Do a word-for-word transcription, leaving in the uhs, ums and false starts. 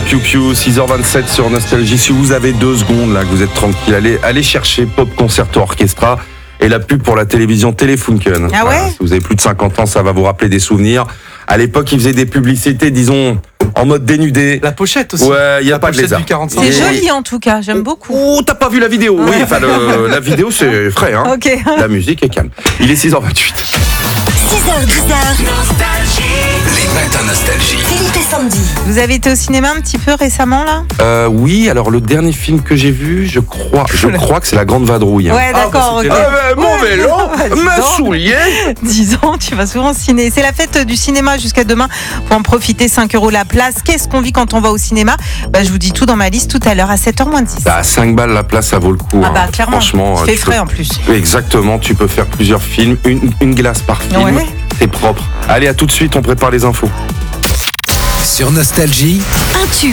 Piu Piu, six heures vingt-sept sur Nostalgie. Si vous avez deux secondes là, que vous êtes tranquille, allez, allez chercher Pop Concerto Orchestra et la pub pour la télévision Telefunken. Ah ouais voilà, si vous avez plus de cinquante ans, ça va vous rappeler des souvenirs. À l'époque, ils faisaient des publicités, disons, en mode dénudé. La pochette aussi. Ouais, il n'y a La pas de pochette lézard. du quarante-cinq. C'est Et- joli en tout cas, j'aime beaucoup. Oh, t'as pas vu la vidéo? Oui, enfin, le- la vidéo, c'est frais, hein. Ok. La musique est calme. Il est six heures vingt-huit. six heures dix Les matins nostalgie. Philippe et Sandy. Vous avez été au cinéma un petit peu récemment là? Euh, oui, alors le dernier film que j'ai vu, je crois, je crois que c'est La Grande Vadrouille. hein. Ouais, d'accord, bah, ok. c'était Ah, ben, mon vélo, Bah, dis mes donc. souliers. Disons, tu vas souvent au ciné. C'est la fête du cinéma jusqu'à demain. Faut en profiter, cinq euros la place. Qu'est-ce qu'on vit quand on va au cinéma? Bah, je vous dis tout dans ma liste tout à l'heure à sept heures moins dix. Bah, à cinq balles la place, ça vaut le coup. Ah bah hein. clairement, Franchement, ça euh, fait tu frais peux- en plus. Exactement, tu peux faire plusieurs films, une, une glace par film. Ouais. C'est propre. Allez, à tout de suite, on prépare les infos. Sur Nostalgie, Un tube